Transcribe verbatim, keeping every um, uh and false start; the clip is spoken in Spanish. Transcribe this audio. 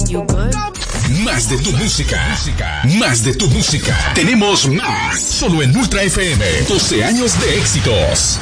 You good? Más de tu música. Más de tu música. Tenemos más. Solo en Ultra F M. doce años de éxitos.